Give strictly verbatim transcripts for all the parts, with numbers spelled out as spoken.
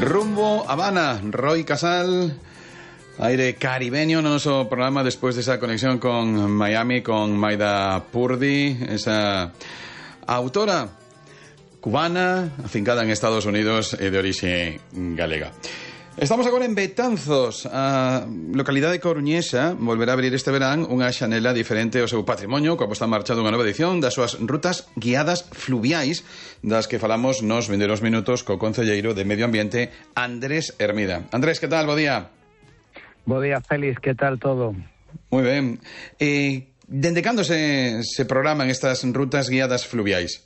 Rumbo Habana, Roy Casal, aire caribeño no noso programa despois desa conexión con Miami, con Maida Purdy, esa autora cubana afincada en Estados Unidos e de orixe galega. Estamos agora en Betanzos. A localidade coruñesa volverá a abrir este verán unha xanela diferente ao seu patrimonio, coa posta en marcha dunha nova edición das súas rutas guiadas fluviais, das que falamos nos vindeiros minutos co concelleiro de Medio Ambiente, Andrés Hermida. Andrés, que tal? Bo día. Bo día, Félix, que tal todo? Moi ben. Eh, dende cando se, se programan estas rutas guiadas fluviais?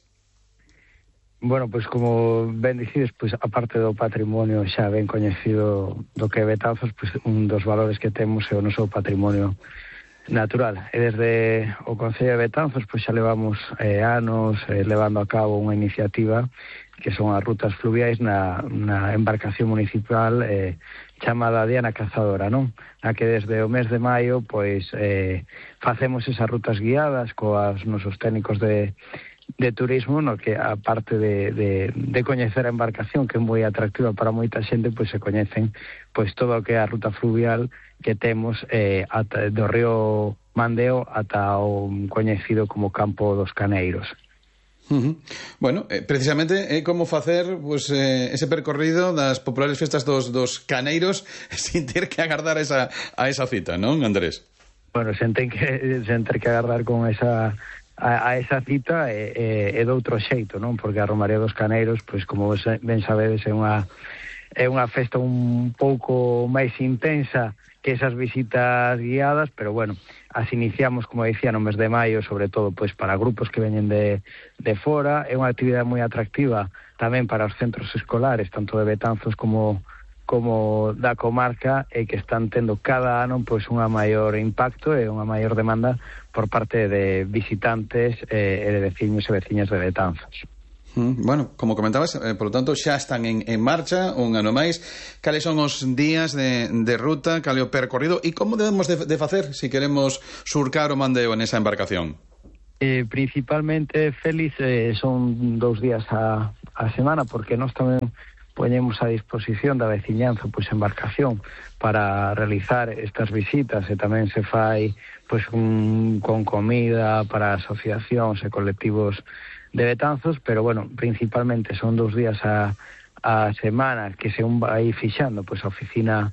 Bueno, pois como ben dicides, pois a parte do patrimonio xa ben coñecido do que é Betanzos, pois un dos valores que temos é o noso patrimonio natural. E desde o Concello de Betanzos pois xa levamos eh, anos eh, levando a cabo unha iniciativa que son as rutas fluviais na, na embarcación municipal eh, chamada Diana Cazadora, non? Na que desde o mes de maio pois eh, facemos esas rutas guiadas coas nosos técnicos de de turismo, no que aparte de, de, de coñecer a embarcación, que é moi atractiva para moita xente, pois se coñecen pois todo o que é a ruta fluvial que temos eh, ata, do río Mandeo ata o coñecido como Campo dos Caneiros. Uh-huh. Bueno, eh, precisamente é eh, como facer pues, eh, ese percorrido das populares festas dos, dos caneiros sin ter que agardar esa, a esa cita, non, Andrés? Bueno, sen ter que, sen ter que agardar con esa A, a esa cita é, é, é de outro xeito, non? Porque a Romaría dos Caneiros, pois como ben sabedes, é unha é unha festa un pouco máis intensa que esas visitas guiadas, pero bueno, as iniciamos, como dicía, no mes de maio, sobre todo pois para grupos que veñen de, de fora. É unha actividade moi atractiva tamén para os centros escolares, tanto de Betanzos como como da comarca, e que están tendo cada ano pois unha maior impacto e unha maior demanda por parte de visitantes e de veciños e veciñas de Betanzos. Mm, bueno, como comentabas, eh, por lo tanto xa están en, en marcha un ano máis. Cales son os días de, de ruta, cal é o percorrido e como debemos de, de facer se si queremos surcar o Mandeo nesa embarcación? Eh, principalmente, Félix, eh, son dous días a, a semana, porque nós tamén poñemos a disposición da veciñanza pois embarcación para realizar estas visitas, e tamén se fai pois un, con comida para asociacións e colectivos de Betanzos, pero bueno, principalmente son dous días a, a semana que se un vai fixando pois a oficina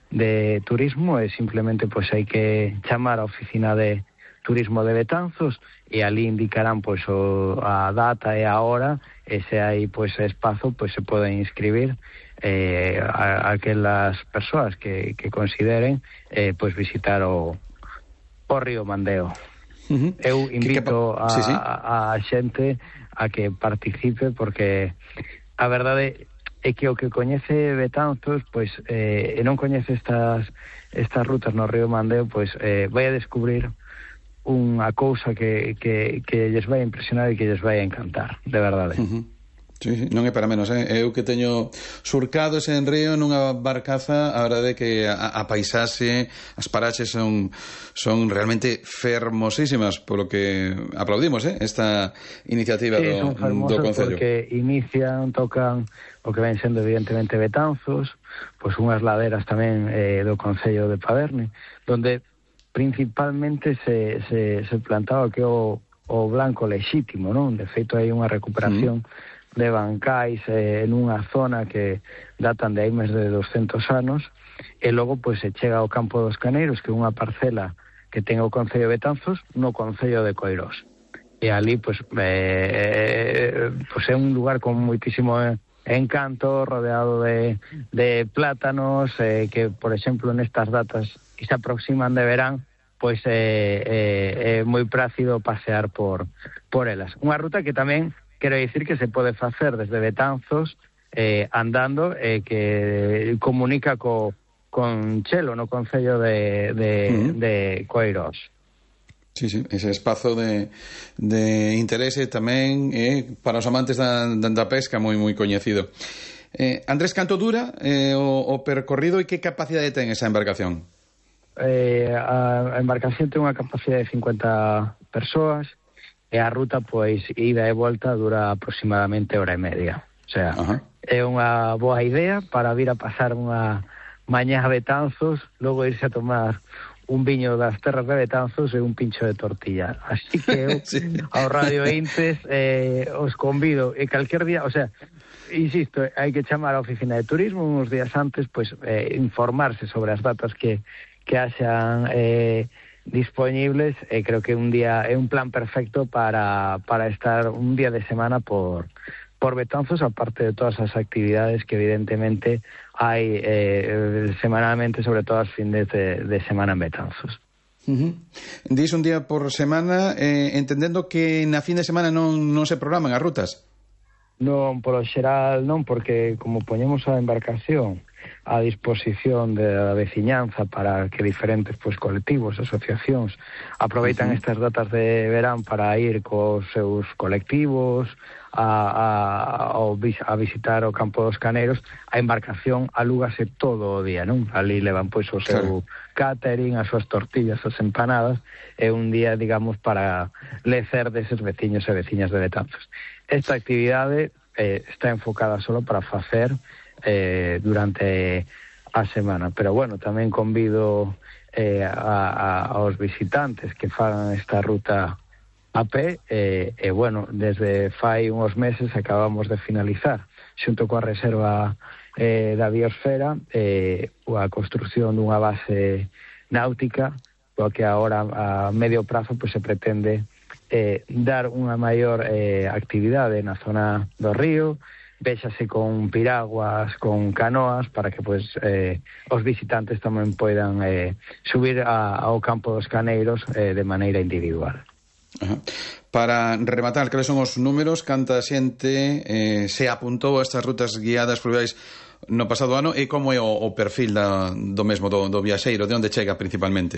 de turismo, e simplemente pois hai que chamar a oficina de turismo de Betanzos e ali indicarán pois o, a data e a hora, e se hai pois espazo pois se poden inscribir eh, a, a aquelas persoas que, que consideren eh, pois visitar o, o río Mandeo. Uh-huh. Eu invito a, sí, sí. a, a xente a que participe, porque a verdade é que o que coñece Betanzos pois eh, e non coñece estas estas rutas no río Mandeo, pois eh, vai a descubrir unha cousa que, que, que lles vai a impresionar e que lles vai a encantar, de verdade. Uh-huh. Sí, sí, non é para menos, eh? Eu que teño surcado ese en río nunha barcaza, a verdade é que a, a paisaxe, as paraxes son, son realmente fermosísimas, polo que aplaudimos, eh? Esta iniciativa sí, do, do Concello. Porque inician, tocan o que ven sendo evidentemente Betanzos, pois unhas laderas tamén eh, do Concello de Paderne, donde principalmente se, se, se plantaba que o, o blanco lexítimo, non? De feito, hai unha recuperación mm. de bancais eh, en unha zona que datan de hai máis de doscentos anos, e logo pois se chega ao Campo dos Caneiros, que é unha parcela que ten o Concello de Betanzos no Concello de Coirós. E ali pois, eh, pois é un lugar con moitísimo encanto, rodeado de, de plátanos, eh, que, por exemplo, nestas datas que se aproximan de verán, pois é eh, eh, eh, moi prácido pasear por, por elas. Unha ruta que tamén, quero dicir, que se pode facer desde Betanzos eh, andando, eh, que comunica co, con Chelo, no Concello de, de, uh-huh. de Coirós. Sí, sí, ese espazo de, de interese tamén é eh, para os amantes da, da pesca moi moi coñecido. Eh, Andrés, canto dura eh, o, o percorrido e que capacidade ten esa embarcación? Eh, a embarcación ten unha capacidade de cincuenta persoas e a ruta, pois, ida e volta dura aproximadamente hora e media. O sea, Ajá. é unha boa idea para vir a pasar unha mañá a Betanzos, logo irse a tomar un viño das terras de Betanzos e un pincho de tortilla. Así que eu, sí. Ao Radio Intes, eh, os convido, e calquer día, o sea, insisto, hai que chamar a oficina de turismo uns días antes, pois, eh, informarse sobre as datas que, que haxan eh, disponibles, e creo que un día é un plan perfecto para, para estar un día de semana por... por Betanzos, aparte de todas as actividades que evidentemente hai eh, semanalmente, sobre todo as fines de, de semana en Betanzos. Uh-huh. Dís un día por semana, eh, entendendo que na fin de semana non, non se programan as rutas? Non, polo xeral non, porque como poñemos a embarcación a disposición da veciñanza para que diferentes pois, colectivos, asociacións aproveitan uh-huh. estas datas de verán para ir cos seus colectivos a, a, a visitar o campo dos Caneiros, a embarcación alúgase todo o día, non? Ali levan pois o seu claro. catering, as súas tortillas, as empanadas, é un día, digamos, para lecer deses veciños e veciñas de Betanzos. Esta actividade eh, está enfocada solo para facer eh, durante a semana, pero bueno, tamén convido eh, a, a, aos visitantes que fagan esta ruta a pé, e, eh, eh, bueno, desde fai uns meses acabamos de finalizar, xunto coa reserva eh, da biosfera, eh, a construción dunha base náutica, coa que agora a medio prazo pues, se pretende eh, dar unha maior eh, actividade na zona do río, véxase con piraguas, con canoas, para que pues, eh, os visitantes tamén poidan eh, subir a, ao campo dos Caneiros eh, de maneira individual. Ajá. Para rematar, cales son os números, canta xente eh, se apuntou a estas rutas guiadas fluviais no pasado ano, e como é o, o perfil da, do mesmo do, do viaxeiro, de onde chega principalmente?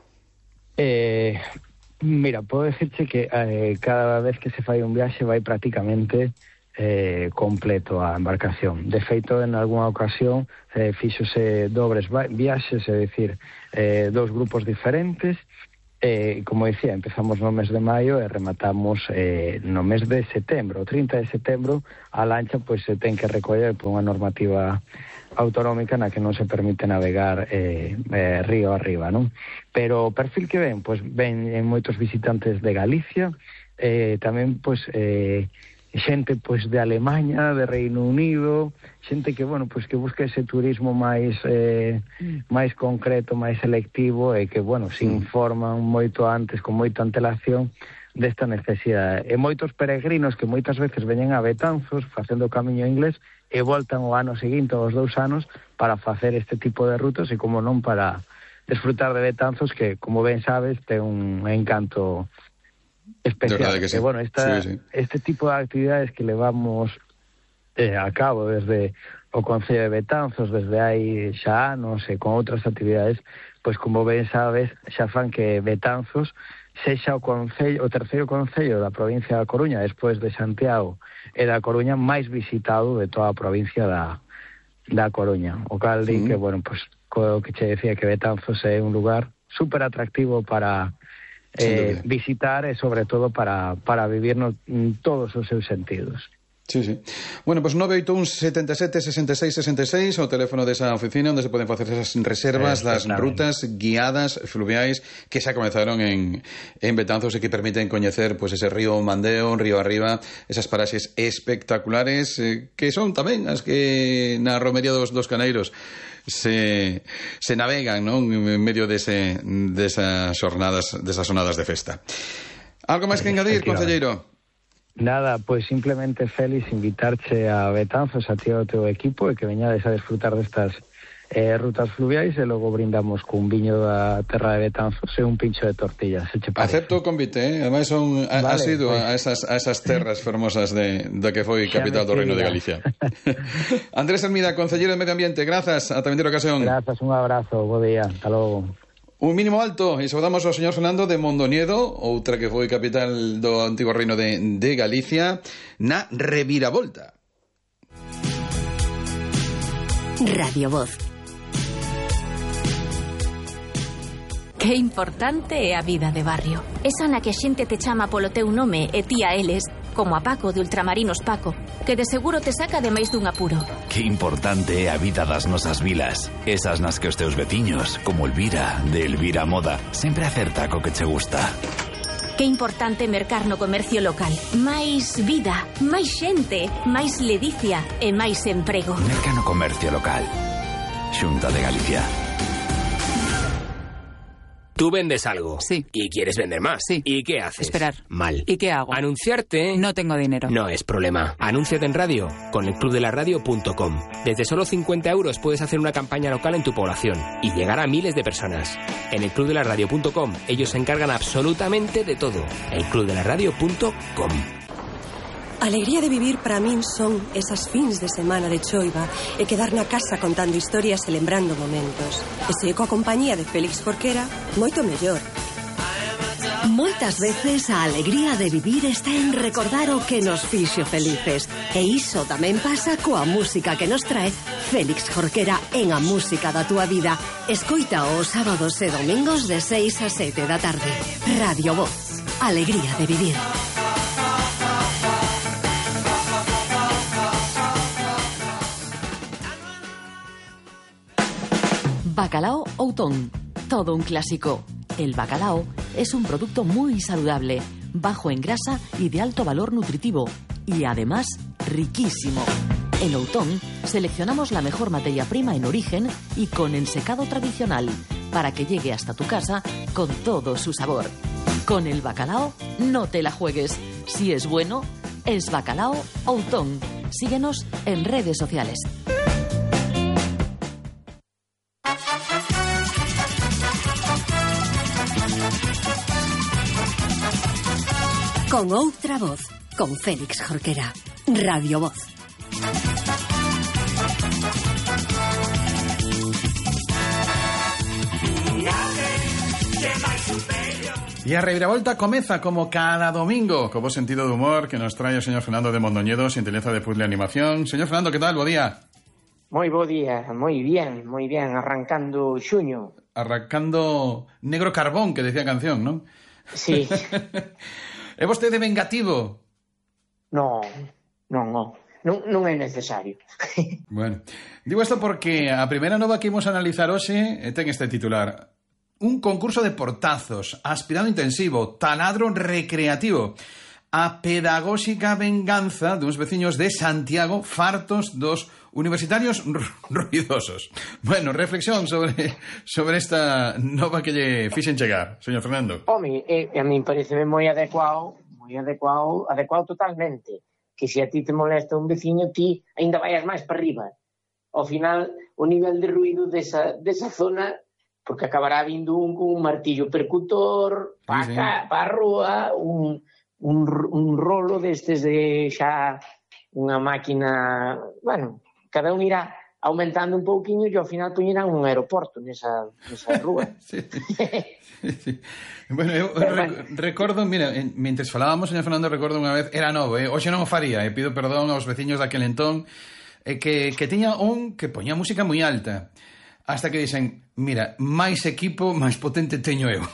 Eh, mira, podo decirche que eh, cada vez que se fai un viaxe vai prácticamente eh, completo a embarcación. De feito, en algunha ocasión eh, fíxose dobres viaxes, é dicir, eh, dous grupos diferentes. Eh, como decía, empezamos no mes de maio e rematamos eh, no mes de setembro. O trinta de setembro a lancha pois se ten que recoller por unha normativa autonómica na que non se permite navegar eh, eh, río arriba, non? Pero o perfil que ven, pois ven en moitos visitantes de Galicia, eh, tamén pois eh, xente pois de Alemanha, de Reino Unido, xente que, bueno, pois que busca ese turismo máis eh, máis concreto, máis selectivo, e que, bueno, se informan moito antes, con moita antelación desta necesidade. E moitos peregrinos que moitas veces veñen a Betanzos facendo o camiño inglés e voltan o ano seguinte, os dous anos, para facer este tipo de rutas e, como non, para desfrutar de Betanzos, que, como ben sabes, ten un encanto especial. Que sí. Que, bueno, esta, sí, sí. este tipo de actividades que levamos eh, a cabo desde o Concello de Betanzos, desde hai xa anos, e con outras actividades, pois como ben sabes, xa fan que Betanzos sexa o concello, o terceiro concello da provincia da Coruña, despois de Santiago e da Coruña, máis visitado de toda a provincia da, da Coruña. O cal di sí. que, bueno, pois, co que che decía, que Betanzos é un lugar super atractivo para Eh, visitar e sobre todo para, para vivir no, todos os seus sentidos. Sí, sí. Bueno, pues nove oito un sete sete sesenta e seis sesenta e seis, o teléfono desa oficina onde se poden facer esas reservas eh, das rutas guiadas fluviais que xa comenzaron en, en Betanzos e que permiten coñecer pues, ese río Mandeo, río arriba, esas paraxes espectaculares eh, que son tamén as que na romería dos, dos Caneiros se, se navegan, non? En medio dese, desas xornadas, desas jornadas de festa. Algo máis que engadir, concelleiro? Nada, pois simplemente, Félix, invitarche a Betanzos, a ti e ao teu equipo, e que veñades a desfrutar destas eh, rutas fluviais, e logo brindamos cun viño da terra de Betanzos e un pincho de tortillas, se che parece. Acepto o convite, eh? Ademais son a, vale, asido pues. a, esas, a esas terras fermosas de, de que foi capital do Reino de Galicia. Andrés Hermida, concelleiro de Medio Ambiente, grazas, ata vindeira ocasión. Grazas, un abrazo, bo día, hasta logo. Un mínimo alto, e saudamos ao señor Fernando de Mondoñedo, outra que foi capital do antigo reino de, de Galicia, na reviravolta. Radio Voz. Que importante é a vida de barrio. Esa na que a xente te chama polo teu nome e ti a eles, como a Paco de Ultramarinos Paco, que de seguro te saca de máis dun apuro. Que importante é a vida das nosas vilas. Esas nas que os teus veciños, como Elvira, de Elvira Moda, sempre acerta co que che gusta. Que importante mercar no comercio local. Máis vida, máis xente, máis ledicia e máis emprego. Merca no comercio local. Xunta de Galicia. Tú vendes algo. Sí. Y quieres vender más. Sí. ¿Y qué haces? Esperar. Mal. ¿Y qué hago? Anunciarte. No tengo dinero. No es problema. Anúnciate en radio con el club de la radio punto com. Desde solo cincuenta euros puedes hacer una campaña local en tu población y llegar a miles de personas. En el club de la radio punto com ellos se encargan absolutamente de todo. el club de la radio punto com. A alegría de vivir para min son esas fins de semana de choiva e quedar na casa contando historias e lembrando momentos. E se coa compañía de Félix Jorquera, moito mellor. Moitas veces a alegría de vivir está en recordar o que nos fixo felices. E iso tamén pasa coa música que nos trae Félix Jorquera en A Música da Túa Vida. Escoita os sábados e domingos de seis a sete da tarde. Radio Voz. Alegría de vivir. Bacalao Outón, todo un clásico. El bacalao es un producto muy saludable, bajo en grasa y de alto valor nutritivo, y además riquísimo. En Outón seleccionamos la mejor materia prima en origen y con ensecado tradicional, para que llegue hasta tu casa con todo su sabor. Con el bacalao no te la juegues. Si es bueno, es Bacalao Outón. Síguenos en redes sociales. Con outra voz, con Félix Jorquera. Radio Voz. E a reviravolta comeza como cada domingo, co bo sentido de humor que nos trae o señor Fernando de Mondoñedo, Sintonía de Puzzle Animación. Señor Fernando, que tal? Bo día. Moi bo día, moi bien, moi bien, arrancando xuño. Arrancando negro carbón, que decía a canción, non? Sí. É vostede vengativo? No, non, non, non, non é necesario. Bueno, digo isto porque a primeira nova que imos analizar hoxe ten este titular: un concurso de portazos, aspirado intensivo, taladro recreativo, a pedagóxica venganza duns veciños de Santiago fartos dos universitarios ruidosos. Bueno, reflexión sobre sobre esta nova que lle fixen chegar, señor Fernando. Home, eh, a mí pareceme moi adecuado, moi adecuado, adecuado totalmente, que se a ti te molesta un veciño, ti ainda vayas máis para arriba. Ao final, o nivel de ruido desa, desa zona, porque acabará vindo un con un martillo percutor, para sí, sí. pa a rúa, un, un, un rolo destes de xa unha máquina, bueno, cada un irá aumentando un pouquiño e ao final poñerán un aeroporto nesa, nesa rúa. Sí, sí, sí. Bueno, eu Pero, rec bueno. recordo, mira, en, mentres falábamos, señor Fernando, recordo unha vez, era novo, eh? Hoxe non o faría, e eh? pido perdón aos veciños daquel entón, eh, que, que tiña un que poñía música moi alta, hasta que dicen, mira, máis equipo, máis potente teño eu.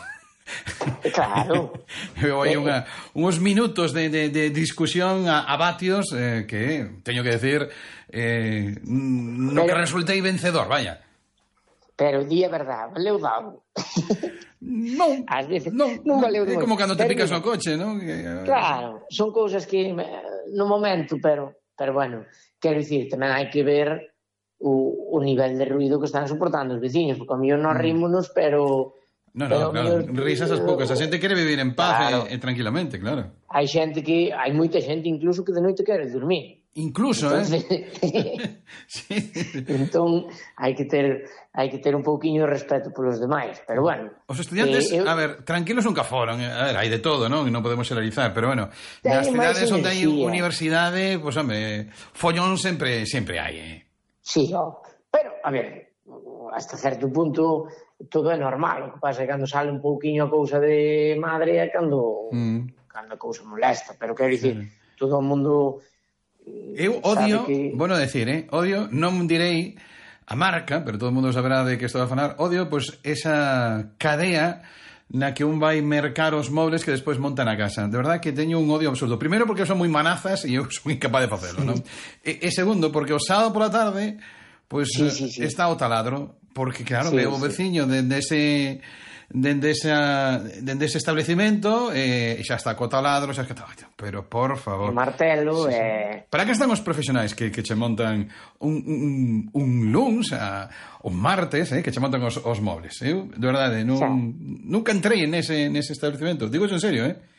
Claro. Eu hai unha, uns minutos de, de, de discusión a, a vatios eh, que, teño que decir, eh, no pero, que resultei vencedor, vaya. Pero di a verdade, valeu dado. Non, ás veces non, non valeu é como cando te picas no coche, non? Claro, son cousas que no momento, pero, pero bueno, quero dicir, tamén hai que ver o, o nivel de ruido que están soportando os veciños, porque a mí non rímonos, pero... No, no, claro, risas as poucas. A xente quere vivir en paz claro. e, e tranquilamente, claro. Hai xente que, hai moita xente incluso que de noite quere dormir. Incluso, Entonces, eh? sí. Entón, hai que ter hai que ter un pouquiño de respeto polos demais, pero bueno. Os estudiantes, eh, eu... a ver, tranquilos nunca foron, a ver, hai de todo, non? Non podemos generalizar, pero bueno, nas cidades onde hai universidade, pois, pues, home, follón sempre sempre hai, eh? Sí, oh. Pero, a ver, hasta certo punto todo é normal, o que pasa é que cando sale un pouquiño a cousa de madre é cando mm. cando a cousa molesta, pero quero dicir, sí. todo o mundo eu odio, que... bueno decir, eh, odio, non direi a marca, pero todo o mundo saberá de que estou a falar, odio, pois, pues, esa cadea na que un vai mercar os mobles que despois monta na casa. De verdad que teño un odio absurdo. Primeiro porque son moi manazas e eu son incapaz de facelo, non? E, e segundo porque o sábado pola tarde pois pues, sí, sí, sí. está o taladro, porque claro, sí, veo o veciño sí. dende ese dende esa dende ese establecimento e eh, xa está co taladro, xa está, pero por favor. O martelo sí, eh... Para que están os profesionais que, que che montan un, un, un luns a, un martes, eh, que che montan os, os mobles. Eu, de verdade, non, sí. nunca entrei nese, nese establecemento. Digo eso en serio, eh?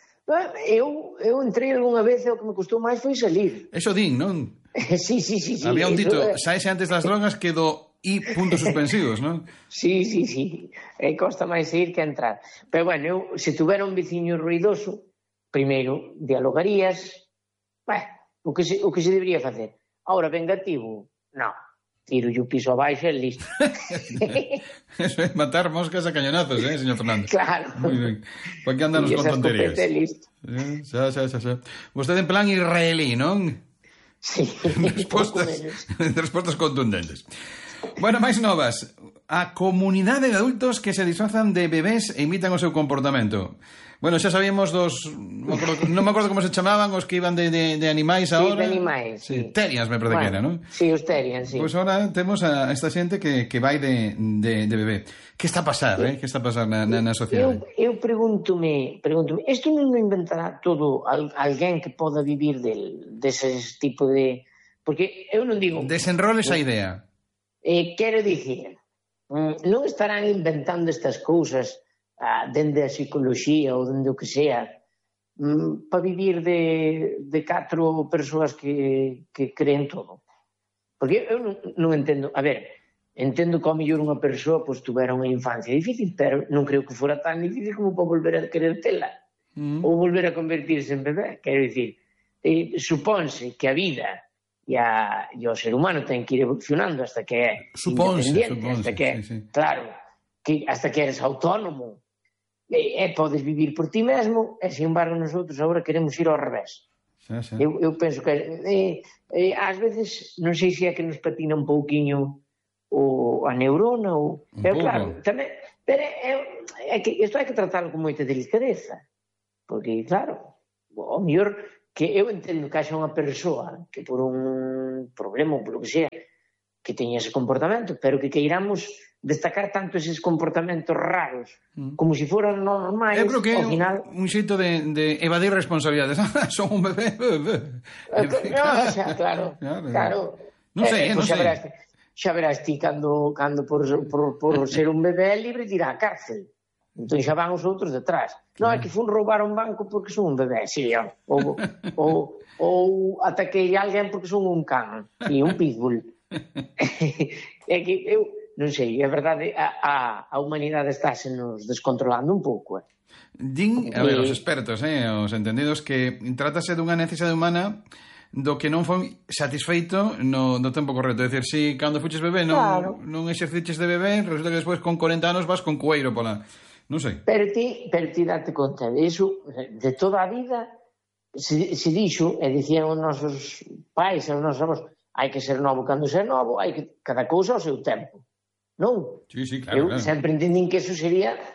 Eu, eu entrei algunha vez e o que me costou máis foi salir. Eso din, non? sí, sí, sí, sí. Había un dito, eso... saese antes das drogas que do I puntos suspensivos, non? Sí, sí, sí. E costa máis ir que entrar. Pero bueno, eu, se tuvera un veciño ruidoso, primeiro dialogarías, bueno, o que se, o que se debería facer. Ahora, vengativo, non. Tiro yo piso abaixo e listo. Eso é matar moscas a cañonazos, eh, señor Fernández? Claro. Muy ben. ¿Para que andanos con tonterías? Listo. Eh, xa, xa, xa, xa. Vostede en plan israelí, non? Sí. Respostas, respostas contundentes. Bueno, máis novas. A comunidade de adultos que se disfrazan de bebés e imitan o seu comportamento. Bueno, xa sabíamos dos... Non me acordo, non me acordo como se chamaban os que iban de, de, de animais ahora. Sí, de animais. Sí, sí. Terians, me parece bueno, que era, non? Sí, os terians, sí. Pois pues ahora temos a esta xente que, que vai de, de, de bebé. Que está a pasar, eh? Que está a pasar na, na, na sociedade? Eu, eu pregúntome, pregúntome, isto non o inventará todo al, alguén que poda vivir del, deses tipo de... Porque eu non digo... Desenroles a idea. Eh, quero dicir, non estarán inventando estas cousas ah, dende a psicoloxía ou dende o que sea mm, para vivir de, de catro persoas que, que creen todo. Porque eu non, non entendo, a ver, entendo que ao mellor unha persoa pois, tuvera unha infancia difícil, pero non creo que fora tan difícil como para volver a querer tela mm. ou volver a convertirse en bebé. Quero dicir, eh, supónse que a vida e, a, e o ser humano ten que ir evolucionando hasta que é suponse, independiente, suponse, hasta que, sí, sí. claro, que hasta que eres autónomo e, e podes vivir por ti mesmo, e sin embargo nosotros agora queremos ir ao revés. Sí, sí. Eu, eu penso que eh, eh, ás veces non sei se é que nos patina un pouquiño o, a neurona ou, eu, claro, tamén, pero é, é que isto hai que tratarlo con moita delicadeza, porque claro, o mellor que eu entendo que haxa unha persoa que por un problema ou por lo que sea que teña ese comportamento, pero que queiramos destacar tanto eses comportamentos raros mm. como se si foran normais. Eu creo que é final... un xeito de, de evadir responsabilidades. Son un bebé. bebé. No, o sea, claro, claro. claro. Non sei, eh, eh, non pues sei. Verás, xa verás ti cando, cando por, por, por ser un bebé libre dirá a cárcel. Entón xa van os outros detrás. Non, é que fun roubar un banco porque son un bebé, sí, ou, ou, ou ataquei a alguén porque son un can, e un pitbull. É que eu, non sei, é verdade, a, a, a humanidade estáse nos descontrolando un pouco, eh. Din, a ver, os expertos, eh, os entendidos, que trátase dunha necesidade humana do que non foi satisfeito no, no tempo correcto. É dicir, si cando fuches bebé non, claro. non exerciches de bebé, resulta que despois con corenta anos vas con cueiro pola... Non sei. Pero ti, pero ti date conta de iso, de toda a vida se, se dixo, e dicían os nosos pais, os nosos avós, hai que ser novo cando ser novo, hai que cada cousa ao seu tempo. Non? Sí, sí, claro, Eu claro. sempre entendín que eso sería